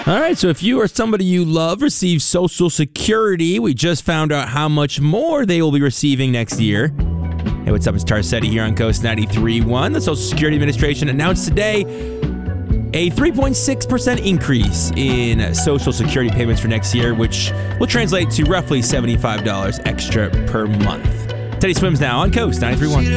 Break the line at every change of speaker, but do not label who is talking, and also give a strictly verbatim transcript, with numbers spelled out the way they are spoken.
All right, so if you or somebody you love receives Social Security, we just found out how much more they will be receiving next year. Hey, what's up? It's Tarcetti here on Coast ninety-three point one. The Social Security Administration announced today a three point six percent increase in Social Security payments for next year, which will translate to roughly seventy-five dollars extra per month. Teddy Swims now on Coast ninety-three point one.